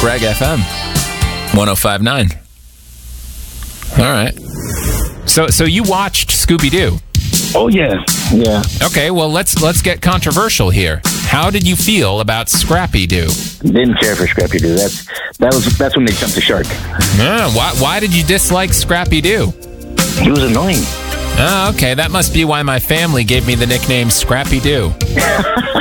Greg FM 105.9. All right. So you watched Scooby-Doo? Oh yeah. Okay, well let's get controversial here. How did you feel about Scrappy-Doo? Didn't care for Scrappy-Doo. That's when they jumped the shark. Why did you dislike Scrappy-Doo? He was annoying. Okay, that must be why my family gave me the nickname Scrappy-Doo.